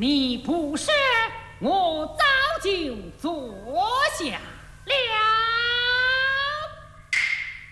你不是，我早就坐下了。